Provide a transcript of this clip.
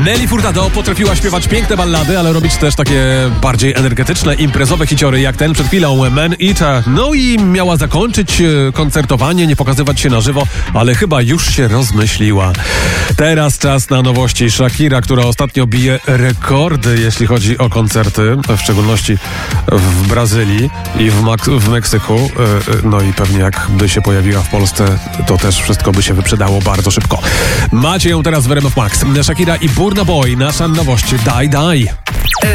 Nelly Furtado potrafiła śpiewać piękne ballady, ale robić też takie bardziej energetyczne, imprezowe hiciory jak ten przed chwilą Man Eater. No i miała zakończyć koncertowanie, nie pokazywać się na żywo, ale chyba już się rozmyśliła. Teraz czas na nowości. Shakira, która ostatnio bije rekordy, jeśli chodzi o koncerty, w szczególności w Brazylii i w Meksyku. No i pewnie jakby się pojawiła w Polsce, to też wszystko by się wyprzedało bardzo szybko. Macie ją teraz w RMF Max. Shakira i Burna Boy, nasza nowość. Die Die.